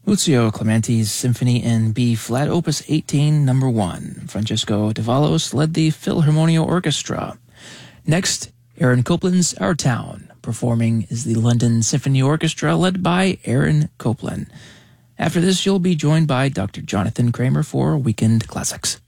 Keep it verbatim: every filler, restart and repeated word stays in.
Muzio Clementi's Symphony in B flat, Opus eighteen, number one. Francesco Davalos led the Philharmonia Orchestra. Next, Aaron Copland's Our Town. Performing is the London Symphony Orchestra led by Aaron Copland. After this, you'll be joined by Doctor Jonathan Kramer for Weekend Classics.